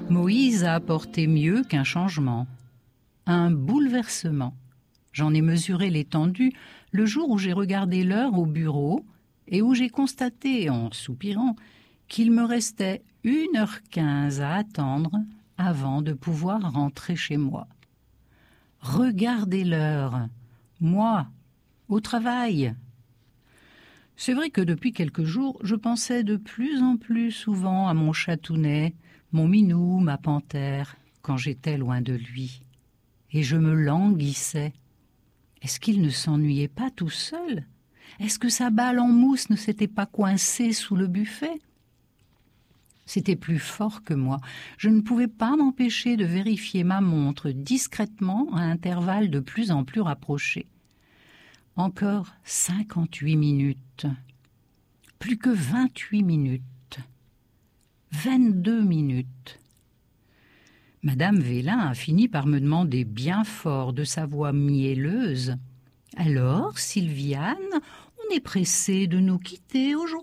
Moïse a apporté mieux qu'un changement, un bouleversement. J'en ai mesuré l'étendue le jour où j'ai regardé l'heure au bureau et où j'ai constaté, en soupirant, qu'il me restait 1h15 à attendre avant de pouvoir rentrer chez moi. Regardez l'heure, moi, au travail. C'est vrai que depuis quelques jours, je pensais de plus en plus souvent à mon chatounet, mon minou, ma panthère, quand j'étais loin de lui. Et je me languissais. Est-ce qu'il ne s'ennuyait pas tout seul? Est-ce que sa balle en mousse ne s'était pas coincée sous le buffet? C'était plus fort que moi. Je ne pouvais pas m'empêcher de vérifier ma montre discrètement à intervalles de plus en plus rapprochés. Encore 58 minutes. Plus que 28 minutes. 22 minutes. Madame Vélin a fini par me demander bien fort de sa voix mielleuse. « Alors, Sylviane, on est pressé de nous quitter aujourd'hui ?»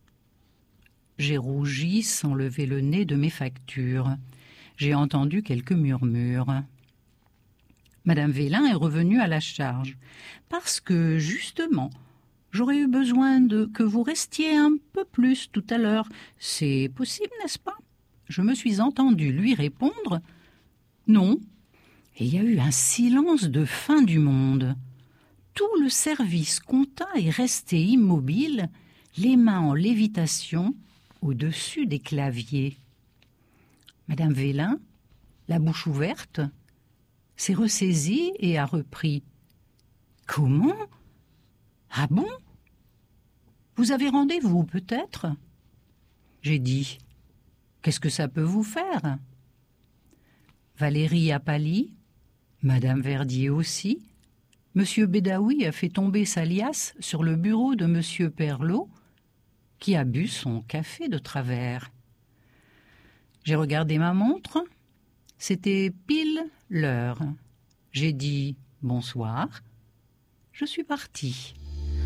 J'ai rougi sans lever le nez de mes factures. J'ai entendu quelques murmures. Madame Vélin est revenue à la charge. « Parce que, justement, j'aurais eu besoin que vous restiez un peu plus tout à l'heure. C'est possible, n'est-ce pas ?» Je me suis entendue lui répondre « Non ». Et il y a eu un silence de fin du monde. Tout le service compta est resté immobile, les mains en lévitation, au-dessus des claviers. Madame Vélin, la bouche ouverte, s'est ressaisie et a repris. « Comment ? Ah bon ? Vous avez rendez-vous, peut-être ?» J'ai dit. Qu'est-ce que ça peut vous faire? Valérie a pâli, Madame Verdier aussi. Monsieur Bédaoui a fait tomber sa liasse sur le bureau de Monsieur Perlot, qui a bu son café de travers. J'ai regardé ma montre. C'était pile l'heure. J'ai dit bonsoir. Je suis partie.